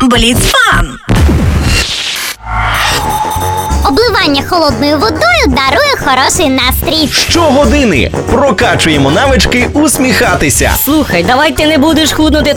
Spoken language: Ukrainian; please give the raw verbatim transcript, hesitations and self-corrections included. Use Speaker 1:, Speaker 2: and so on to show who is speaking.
Speaker 1: Бліц-фан!
Speaker 2: Обливання холодною водою дарує хороший настрій.
Speaker 3: Щогодини прокачуємо навички усміхатися.
Speaker 4: Слухай, давай ти не будеш худнути